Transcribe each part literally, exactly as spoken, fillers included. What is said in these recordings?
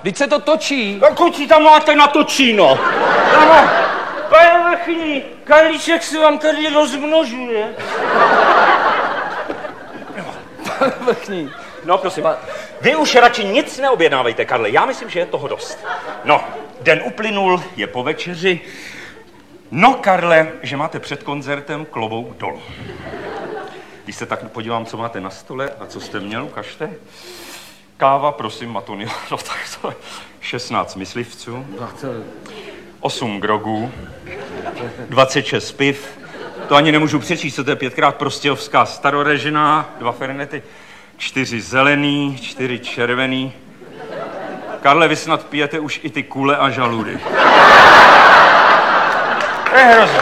Vždyť se to točí. A kuď si tam máte natočíno? Ano, pane Vrchní, Karlíček se vám tady rozmnožuje. Pane Vrchní. No, prosím, vy už radši nic neobjednávejte, Karle, já myslím, že je toho dost. No, den uplynul, je po večeři. No, Karle, že máte před koncertem klobouk dolů. Když se tak podívám, co máte na stole a co jste měl, ukažte. Káva, prosím, Matony, no tak to je šestnáct myslivců, osm grogů, dvacet šest piv, to ani nemůžu přečíst, co to je pětkrát prostějovská starorežiná, dva fernety, čtyři zelený, čtyři červený. Karle, vy snad pijete už i ty kůle a žaludy. To je hrozné.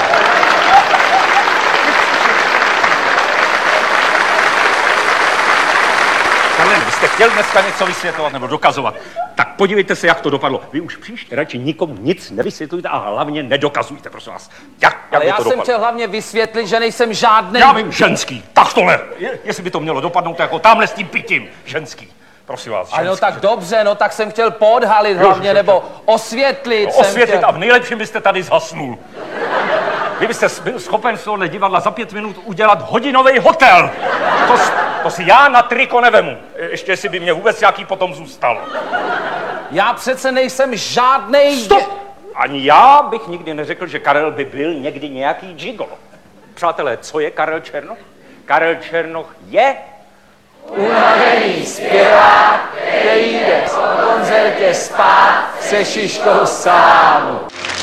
Karle, vy jste chtěl dneska něco vysvětlovat nebo dokazovat, tak podívejte se, jak to dopadlo. Vy už příště radši nikomu nic nevysvětlujte a hlavně nedokazujte, prosím vás. Jak, jak Ale já to jsem dopadlo? chtěl hlavně vysvětlit, že nejsem žádný... Já vím, ženský, tak tohle. Je, jestli by to mělo dopadnout jako tamhle s tím pitím, ženský. Prosím vás, Ale no ženský. tak dobře, no tak jsem chtěl podhalit hlavně, nebo osvětlit No, jsem osvětlit chtěl. a v nejlepším byste tady zhasnul. Vy byste byl schopen z tohohle divadla za pět minut udělat hodinový hotel. To, to si já na triko nevemu. Ještě jestli by mě vůbec nějaký potom zůstal. Já přece nejsem žádnej... Stop! Ani já bych nikdy neřekl, že Karel by byl někdy nějaký gigolo. Přátelé, co je Karel Černoch? Karel Černoch je... Unavený zpěvák, který jde po koncertě spát se šiškou sám.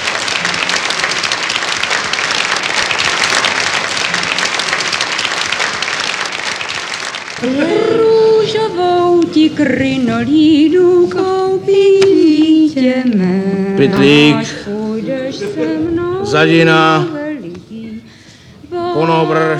Růžovou ti krinolínu koupí jdeme. Pytlík, až půjdeš se mnou Zadina, veliký Konobrž,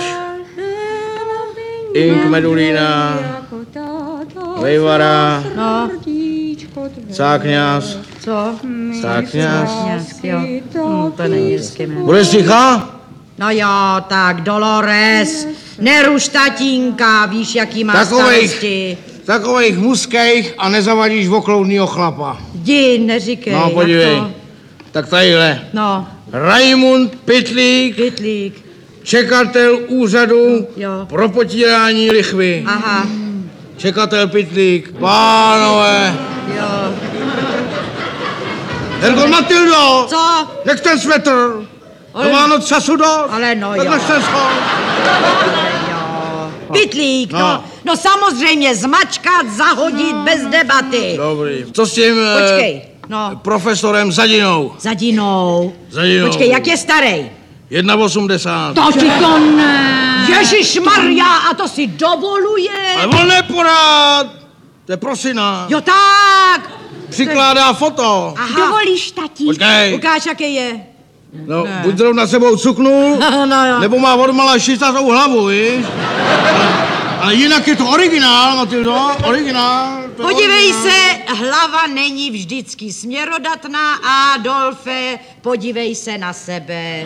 Ink Medulína, jako táta Vejvara, no. Cákňas, Co? Cákňas. Cákňas, jo. Hm, to není hezky jméno. Budeš ticha? No jo, tak Dolores, neruš tatínka, víš, jaký má Takovejch, starosti. takovejch muskejch a nezavadíš okloudnýho chlapa. Jdi, neříkej. No jak podívej, to? tak tadyhle. No, Raimund Pytlík, Pytlík. čekatel úřadu Jo. pro potírání lichvy. Aha, Čekatel Pytlík, pánové. jo. Herko Matildo, Co? nech ten svetr. Ale- Do Vánoc času dost. Ale no tak jo. nech ten schod. Pytlík, no. No. no. No samozřejmě, zmačkat, zahodit bez debaty. Dobrý. Co s tím eh, Počkej, no. profesorem Zadinou? Zadinou. Zadinou. Počkej, jak je starej? osmdesát jedna. To ti to ne. Ježišmarja, a to si dovoluje. Ale on neporád. To je prosina. Jo tak. Přikládá foto. Aha. Dovolíš, tatí? Počkej. Ukáž, jaký je. No, buď zrovna sebou cuknul, No jo. nebo má odmala šistatou hlavu, víš? Ale, ale jinak je to originál, Matildo, originál. to je Podívej originál. se, hlava není vždycky směrodatná, Adolfe, podívej se na sebe.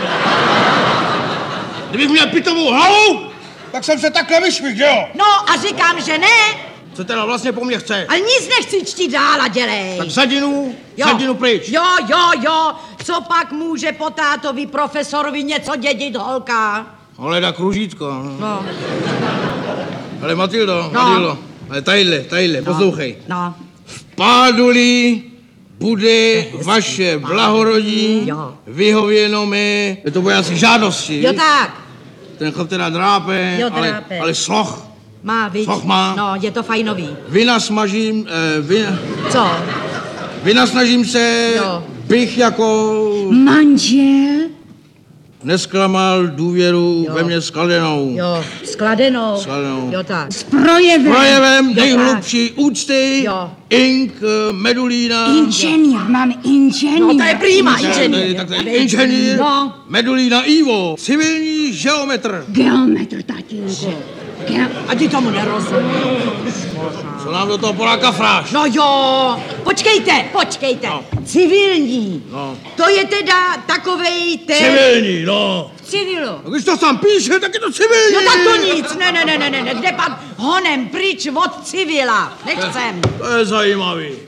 Kdybych měl pitovou hlavu, tak jsem se takhle vyšvihl, že jo? No a říkám, že ne, Co teda vlastně po mně chce? ale nic nechci čtít dál a dělej. Tak Zadinu, Jo. Zadinu pryč. Jo, jo, jo, co pak může po tátovi profesorovi něco dědit holka? Holeda kružítko. No, Ale Matildo, No. Matildo, ale tadyhle, tadyhle, poslouchej. no, Pádulí bude vaše blahorodí Jo. vyhověno mi. Je to vojáci žádosti. jo tak, Ten chlap teda drápe, Jo, ale, drápe. ale sloh. má, viď? Sloh má. No, je to fajnový. Vynasmažím, eh, vy, Co? vynasnažím se, Jo. bych jako Manžel? nesklamal důvěru Jo. ve mně skladenou. Jo, skladenou. Skladenou. Jo tak. S projevem. Projevem tak. nejhlubší úcty, Jo. Ink eh, Medulína. Inženýr, mám inženýr. No, to je prima, Tady, inženýr. tak tady inženýr, No. Medulína Ivo, civilní geometr. Geometr, tatínku. Ge- A ty tomu nerozumíš. Co nám do toho podá kafráš? No jo, počkejte, počkejte. No. Civilní. No. To je teda takovej ten... Civilní, no. Civilu. A když to sám píše, tak je to civilní. No tak to nic, ne, ne, ne, ne, ne, ne, jde pan honem pryč od civila, nechcem. To je zajímavý.